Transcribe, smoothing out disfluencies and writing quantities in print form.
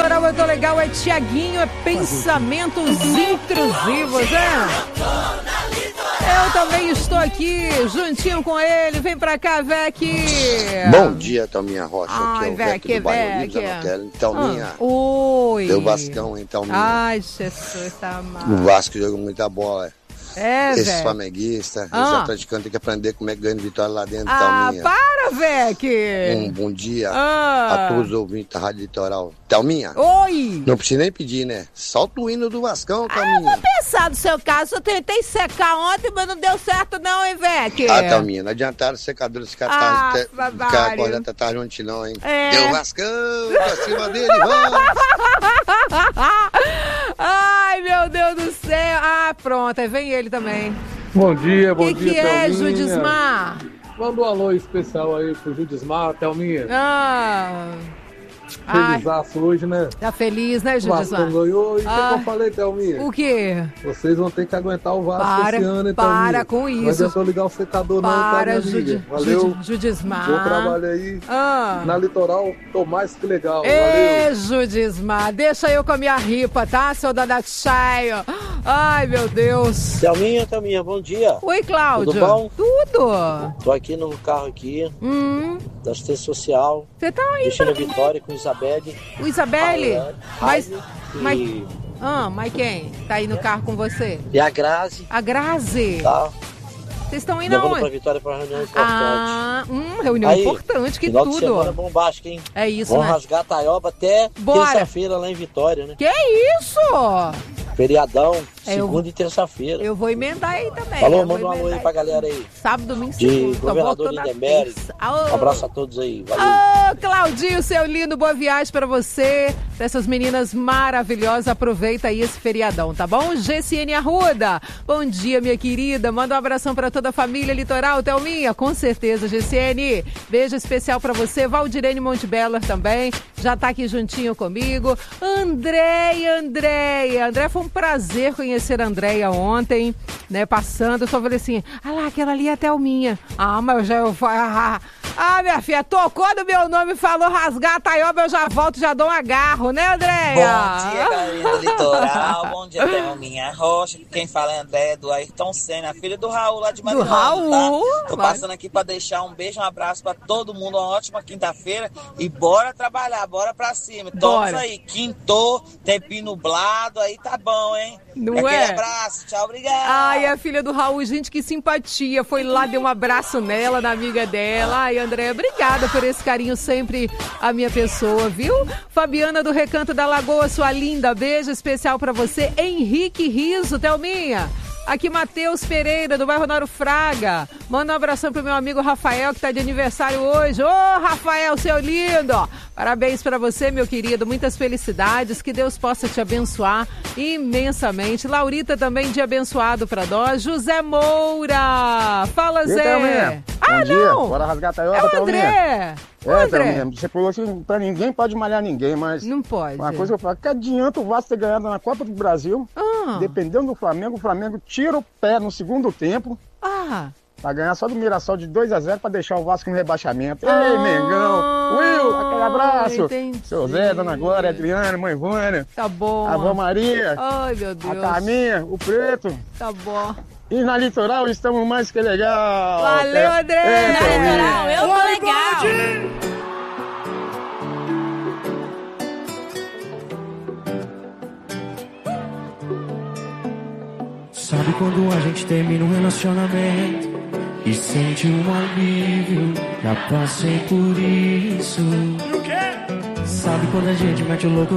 Litoral eu tô legal, é Tiaguinho, é pensamentos intrusivos, Eu também estou aqui, juntinho com ele. Vem pra cá, Vec. Bom dia, Thelminha Rocha. Ai, aqui é o Vec do bairro Livres. Thelminha. Oi. Deu Vascão, hein, Thelminha. Ai, Jesus, tá amado. O Vasco jogou muita bola. Esses Vec. flamenguistas, os atleticanos têm que aprender como é que ganha vitória lá dentro, Thelminha. Para, Vec. Um bom dia a todos os ouvintes da Rádio Litoral. Thelminha. Oi. Não precisa nem pedir, né? Solta o hino do Vascão, Thelminha. Eu vou pensar no seu caso. Eu tentei secar ontem, mas não deu certo não, hein, Vec? Thelminha, não adiantaram os secadores ficar acordando até tarde ontem não, hein? Deu Vascão, pra cima dele, vamos! Ai, meu Deus do céu. Pronto, aí vem ele também. Bom dia, bom dia, O que é, Judismar? Manda um alô especial aí pro Judismar, Thelminha. Felizaço hoje, né? Tá feliz, né, Judismar? O Vasco ganhou. E o que eu falei, Thelminha? O quê? Vocês vão ter que aguentar o Vasco esse ano, hein, Thelminha? Para com isso. Não adianta eu ligar o secador não, tá, minha amiga? Valeu. Judismar. Bom trabalho aí. Na Litoral, tô mais que legal. Valeu. Judismar, deixa eu com a minha ripa, tá, seu Dadacheio? Ai, meu Deus. Thelminha, bom dia. Oi, Cláudio. Tudo bom? Tudo. Tô aqui no carro aqui, da assistência social. Você tá aí, deixando a Vitória com Isabelle. O Isabelle? Mas quem? Tá aí no carro com você? E a Grazi. A Grazi? Tá. Vocês estão indo aonde? Levando pra Vitória pra reunião importante. Reunião importante, que final tudo. De semana bombástico, hein? É isso, Vamos né? rasgar a taioba até terça-feira lá em Vitória, né? Que isso? Feriadão, segunda e terça-feira. Eu vou emendar aí também. Falou, manda um alô aí pra galera aí. Sábado, domingo, de Governador Lindenberg. Um abraço a todos aí, valeu. Claudinho, seu lindo, boa viagem pra você, pra essas meninas maravilhosas. Aproveita aí esse feriadão, tá bom? GCN Arruda, bom dia, minha querida. Manda um abração pra toda a família Litoral, Thelminha, com certeza, GCN. Beijo especial pra você. Valdirene Montebeller também, já tá aqui juntinho comigo. Andréia, foi um prazer conhecer a Andréia ontem, né, passando, eu só falei assim, lá, aquela ali é a Thelminha. Mas minha filha, tocou no meu nome e falou rasgar a taioba, eu já volto, já dou um agarro, né, Andréia? Bom dia, galera do Litoral, bom dia, Thelminha Rocha, quem fala é Andréia do Ayrton Senna, filha do Raul lá de Mariana, tá? Tô passando aqui pra deixar um beijo, um abraço pra todo mundo, uma ótima quinta-feira e bora trabalhar, bora pra cima. Todos aí, quintou, tempinho nublado, aí tá bom, hein? Aquele abraço, tchau, obrigado. Ai, a filha do Raul, gente, que simpatia, foi lá, deu um abraço nela, na amiga dela. Ai, Andréia, obrigada por esse carinho sempre a minha pessoa, viu? Fabiana do Recanto da Lagoa, sua linda, beijo especial pra você. Henrique Riso, Thelminha. Aqui Matheus Pereira, do bairro Noro Fraga. Manda um abração pro meu amigo Rafael, que tá de aniversário hoje. Rafael, seu lindo! Parabéns pra você, meu querido. Muitas felicidades. Que Deus possa te abençoar imensamente. Laurita também de abençoado pra nós. José Moura! Fala, Zé! Bom dia. Bora rasgar a taioba, é o André! Thelminha, você falou assim, pra ninguém pode malhar ninguém, mas... Não pode. Uma coisa que eu falo, que adianta o Vasco ter ganhado na Copa do Brasil, dependendo do Flamengo, o Flamengo tira o pé no segundo tempo, pra ganhar só do Mirassol de 2-0 pra deixar o Vasco no rebaixamento. Ei, Mengão! Will, aquele abraço! Entendi. Seu Zé, Dona Glória, Adriana, Mãe Vânia. Tá bom. A Avó Maria. Ai, meu Deus. A Carminha, o Preto. Tá bom. E na Litoral estamos mais que legal. Valeu, André! Na Litoral, eu tô legal. Sabe quando a gente termina um relacionamento e sente um alívio? Já passei por isso. Sabe quando a gente mete o louco